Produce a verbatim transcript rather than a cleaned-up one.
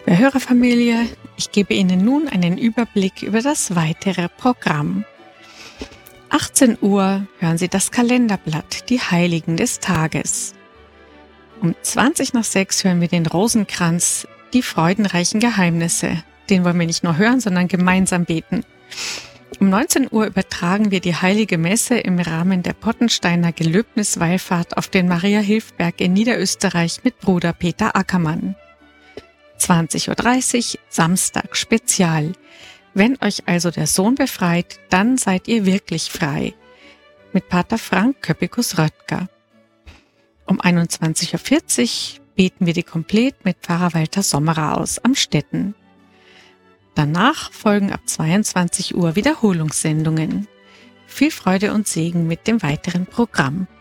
Liebe Hörerfamilie, ich gebe Ihnen nun einen Überblick über das weitere Programm. achtzehn Uhr hören Sie das Kalenderblatt, die Heiligen des Tages. Um zwanzig nach sechs hören wir den Rosenkranz, die freudenreichen Geheimnisse. Den wollen wir nicht nur hören, sondern gemeinsam beten. Um neunzehn Uhr übertragen wir die Heilige Messe im Rahmen der Pottensteiner Gelöbniswallfahrt auf den Maria-Hilf-Berg in Niederösterreich mit Bruder Peter Ackermann. zwanzig Uhr dreißig, Samstag Spezial. Wenn euch also der Sohn befreit, dann seid ihr wirklich frei. Mit Pater Frank Köppikus-Röttger. Um einundzwanzig Uhr vierzig beten wir die Komplett mit Pfarrer Walter Sommerer aus Amstetten. Danach folgen ab zweiundzwanzig Uhr Wiederholungssendungen. Viel Freude und Segen mit dem weiteren Programm.